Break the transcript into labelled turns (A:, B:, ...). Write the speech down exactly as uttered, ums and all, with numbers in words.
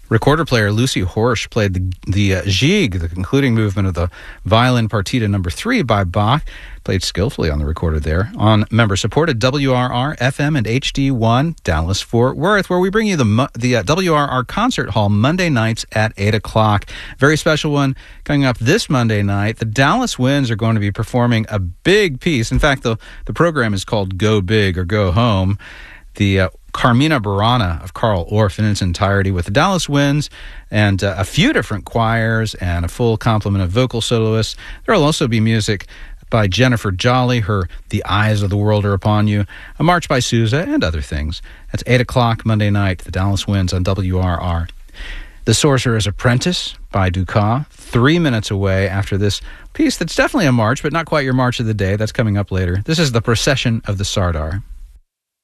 A: Recorder player Lucy Horsch played the, the uh, Gigue, the concluding movement of the Violin Partita number three by Bach. Played skillfully on the recorder there. On member-supported W R R, F M, and H D one, Dallas-Fort Worth, where we bring you the the uh, W R R Concert Hall Monday nights at eight o'clock. Very special one coming up this Monday night. The Dallas Winds are going to be performing a big piece. In fact, the, the program is called Go Big or Go Home. The uh, Carmina Burana of Carl Orff in its entirety with the Dallas Winds and uh, a few different choirs and a full complement of vocal soloists. There will also be music by Jennifer Jolly, her The Eyes of the World Are Upon You, a march by Sousa, and other things. That's eight o'clock Monday night, the Dallas Winds on W R R. The Sorcerer's Apprentice by Dukas, three minutes away after this piece that's definitely a march, but not quite your march of the day. That's coming up later. This is the Procession of the Sardar.